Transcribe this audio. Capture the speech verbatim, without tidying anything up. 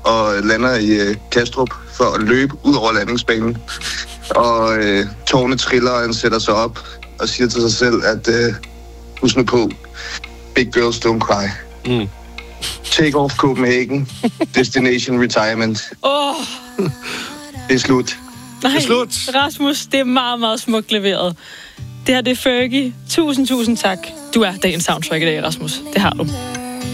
og lander i øh, Kastrup for at løbe ud over landingsbanen. Og øh, tårne triller, og han sætter sig op og siger til sig selv, at øh, husk nu på, big girls don't cry. Mm. Take off Copenhagen, destination retirement. Åh! Oh. Det er slut. Nej, det er slut. Rasmus, det er meget, meget smukt leveret. Det her, det er Fergie. Tusind, tusind tak. Du er dagens soundtrack i dag, Rasmus. Det har du.